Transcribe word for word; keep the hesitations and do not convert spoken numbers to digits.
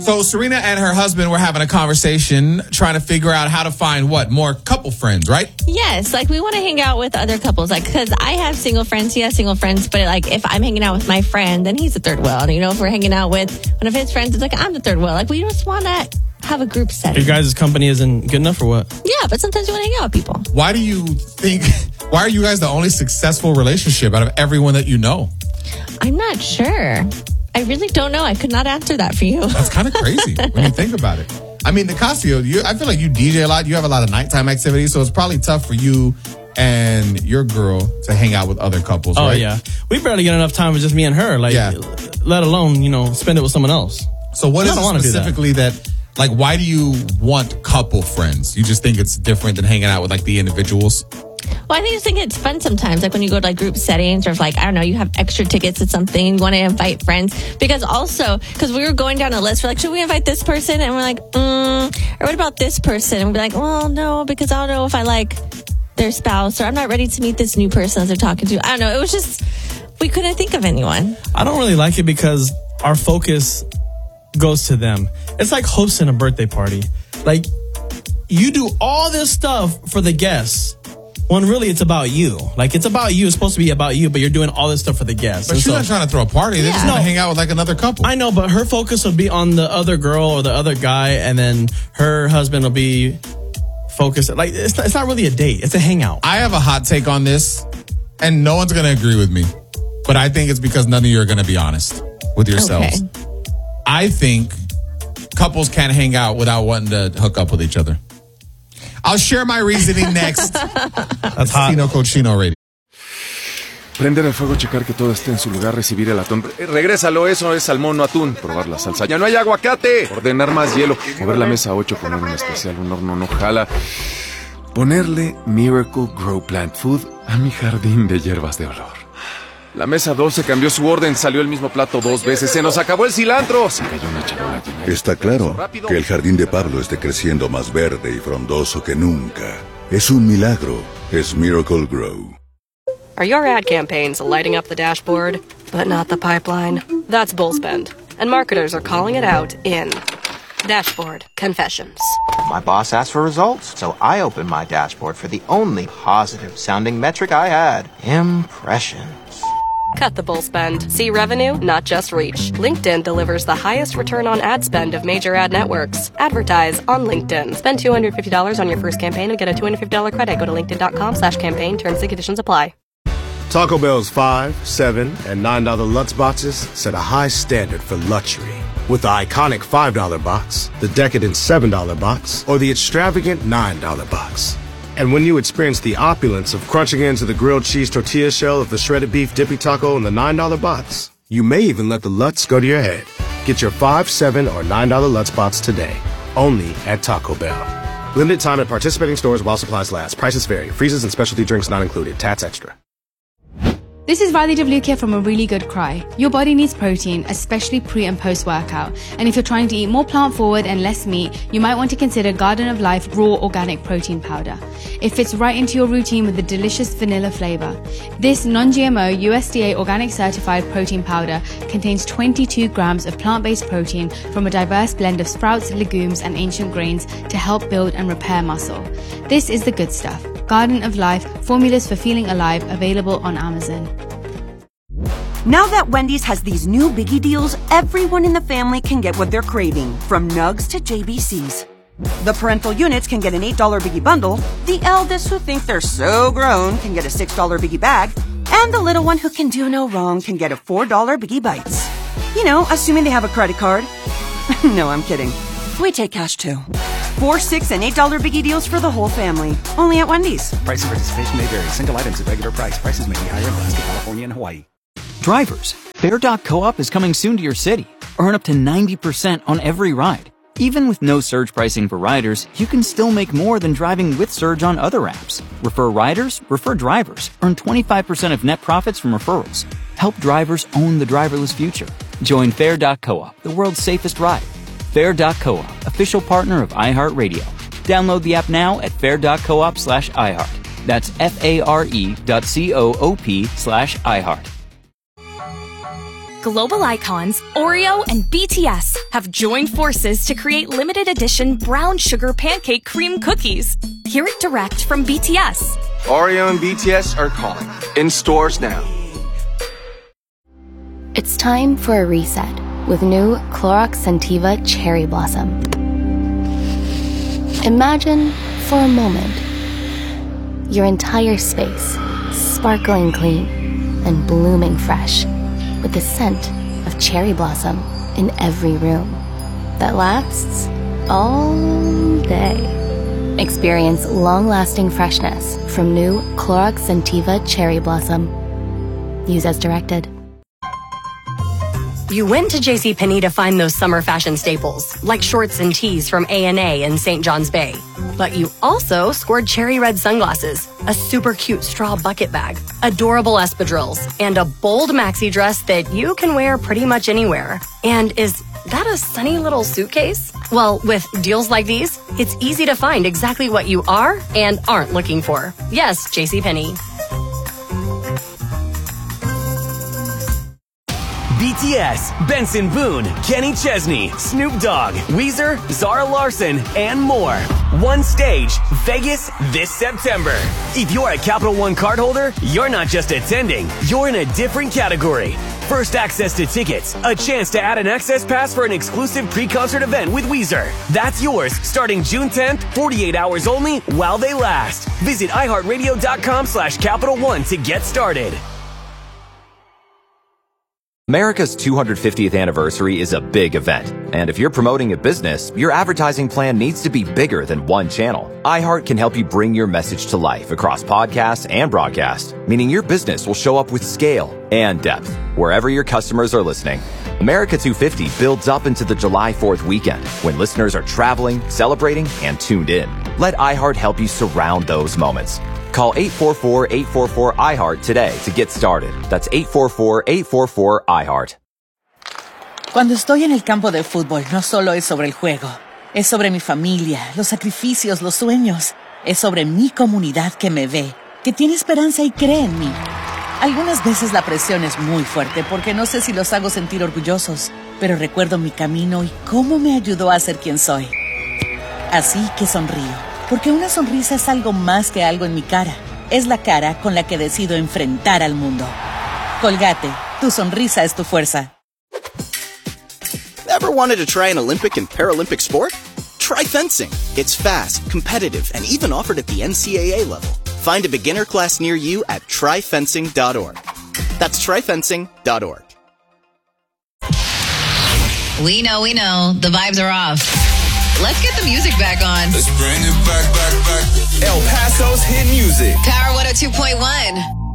So Serena and her husband were having a conversation trying to figure out how to find what? More couple friends, right? Yes. Like we want to hang out with other couples. Like, because I have single friends, he has single friends. But like if I'm hanging out with my friend, then he's the third wheel. And you know, if we're hanging out with one of his friends, it's like I'm the third wheel. Like we just want to have a group setting. Your guys' company isn't good enough or what? Yeah, but sometimes you want to hang out with people. Why do you think, why are you guys the only successful relationship out of everyone that you know? I'm not sure. I really don't know. I could not answer that for you. That's kind of crazy when you think about it. I mean, Nicasio, you, I feel like you D J a lot. You have a lot of nighttime activities, so it's probably tough for you and your girl to hang out with other couples, oh, right? Oh, yeah. We barely get enough time with just me and her. Like, yeah. Let alone, you know, spend it with someone else. So what is it specifically that. that, like, why do you want couple friends? You just think it's different than hanging out with, like, the individuals? Well, I think, just think it's fun sometimes, like when you go to like group settings or if like, I don't know, you have extra tickets at something, you want to invite friends. Because also, because we were going down a list, we're like, should we invite this person? And we're like, mm, or what about this person? And we're like, well, no, because I don't know if I like their spouse or I'm not ready to meet this new person that they're talking to. I don't know. It was just, we couldn't think of anyone. I don't really like it because our focus goes to them. It's like hosting a birthday party. Like, you do all this stuff for the guests. When really it's about you. Like, it's about you. It's supposed to be about you, but you're doing all this stuff for the guests. But and she's so, not trying to throw a party. They're yeah. just going to hang out with, like, another couple. I know, but her focus will be on the other girl or the other guy, and then her husband will be focused. Like, it's not, it's not really a date. It's a hangout. I have a hot take on this, and no one's going to agree with me. But I think it's because none of you are going to be honest with yourselves. Okay. I think couples can't hang out without wanting to hook up with each other. I'll share my reasoning next. That's hot. Chino Cochino Radio. Prender el fuego, checar que todo esté en su lugar, recibir el atún. Eh, regrésalo, eso es salmón, no atún. Probar la salsa. ¡Ya no hay aguacate! Ordenar más hielo. Mover la mesa a ocho, poner un especial, un horno no jala. Ponerle Miracle Grow Plant Food a mi jardín de hierbas de olor. La mesa doce cambió su orden, salió el mismo plato dos veces, se nos acabó el cilantro. Se cayó una charola llena. Está claro que el jardín de Pablo esté creciendo más verde y frondoso que nunca. Es un milagro. Es Miracle Grow. Are your ad campaigns lighting up the dashboard, but not the pipeline? That's Bullspend, and marketers are calling it out in Dashboard Confessions. My boss asked for results, so I opened my dashboard for the only positive-sounding metric I had: impressions. Cut the bull spend. See revenue, not just reach. LinkedIn delivers the highest return on ad spend of major ad networks. Advertise on LinkedIn. Spend two hundred fifty dollars on your first campaign and get a two hundred fifty dollars credit. Go to linkedin.com slash campaign. Terms and conditions apply. Taco Bell's five, seven, and nine dollar Lutz boxes set a high standard for luxury. With the iconic five dollar box, the decadent seven dollar box, or the extravagant nine dollar box. And when you experience the opulence of crunching into the grilled cheese tortilla shell of the shredded beef dippy taco in the nine dollar box, you may even let the Lutz go to your head. Get your five, seven, or nine dollar Lutz box today, only at Taco Bell. Limited time at participating stores while supplies last. Prices vary. Freezes and specialty drinks not included. Tats extra. This is Riley Devlukia from A Really Good Cry. Your body needs protein, especially pre and post workout. And if you're trying to eat more plant forward and less meat, you might want to consider Garden of Life Raw Organic Protein Powder. It fits right into your routine with a delicious vanilla flavor. This non-G M O U S D A organic certified protein powder contains twenty-two grams of plant-based protein from a diverse blend of sprouts, legumes, and ancient grains to help build and repair muscle. This is the good stuff. Garden of Life, formulas for feeling alive, available on Amazon. Now that Wendy's has these new biggie deals, everyone in the family can get what they're craving, from nugs to J B Cs. The parental units can get an eight dollar biggie bundle, the eldest who think they're so grown can get a six dollar biggie bag, and the little one who can do no wrong can get a four dollar biggie bites. You know, assuming they have a credit card. No, I'm kidding. We take cash too. Four, six, and eight dollar biggie deals for the whole family. Only at Wendy's. Price and participation may vary. Single items at regular price. Prices may be higher in Alaska, California, and Hawaii. Drivers, Fair dot coop is coming soon to your city. Earn up to ninety percent on every ride. Even with no surge pricing for riders, you can still make more than driving with Surge on other apps. Refer riders, refer drivers. Earn twenty-five percent of net profits from referrals. Help drivers own the driverless future. Join Fair dot coop, the world's safest ride. Fair dot coop, official partner of iHeartRadio. Download the app now at fair dot coop slash iHeart. That's F A R E dot C O O P slash iHeart. global icons, Oreo and B T S have joined forces to create limited edition brown sugar pancake cream cookies. Hear it direct from B T S. Oreo and B T S are calling. In stores now. It's time for a reset with new Clorox Scentiva Cherry Blossom. Imagine, for a moment, your entire space sparkling clean and blooming fresh with the scent of cherry blossom in every room that lasts all day. Experience long-lasting freshness from new Clorox Scentiva Cherry Blossom. Use as directed. You went to JCPenney to find those summer fashion staples, like shorts and tees from A and A in Saint John's Bay. But you also scored cherry red sunglasses, a super cute straw bucket bag, adorable espadrilles, and a bold maxi dress that you can wear pretty much anywhere. And is that a sunny little suitcase? Well, with deals like these, it's easy to find exactly what you are and aren't looking for. Yes, JCPenney. B T S, Benson Boone, Kenny Chesney, Snoop Dogg, Weezer, Zara Larson, and more. One stage, Vegas this September. If you're a Capital One cardholder, you're not just attending, you're in a different category. First access to tickets, a chance to add an access pass for an exclusive pre-concert event with Weezer. That's yours starting June tenth, forty-eight hours only while they last. Visit iHeartRadio.com slash Capital One to get started. America's two hundred fiftieth anniversary is a big event, and if you're promoting a business, your advertising plan needs to be bigger than one channel. iHeart can help you bring your message to life across podcasts and broadcast, meaning your business will show up with scale and depth wherever your customers are listening. America two fifty builds up into the July fourth weekend when listeners are traveling, celebrating, and tuned in. Let iHeart help you surround those moments. Call eight four four, eight four four, I heart today to get started. That's eight four four, eight four four, I heart. Cuando estoy en el campo de fútbol, no solo es sobre el juego. Es sobre mi familia, los sacrificios, los sueños. Es sobre mi comunidad que me ve, que tiene esperanza y cree en mí. Algunas veces la presión es muy fuerte porque no sé si los hago sentir orgullosos, pero recuerdo mi camino y cómo me ayudó a ser quien soy. Así que sonrío. Porque una sonrisa es algo más que algo en mi cara. Es la cara con la que decido enfrentar al mundo. Colgate, tu sonrisa es tu fuerza. Ever wanted to try an Olympic and Paralympic sport? Try fencing. It's fast, competitive, and even offered at the N C A A level. Find a beginner class near you at try fencing dot org. That's try fencing dot org. We know, we know. The vibes are off. Let's get the music back on. Let's bring it back, back, back. El Paso's hit music. Power one oh two point one.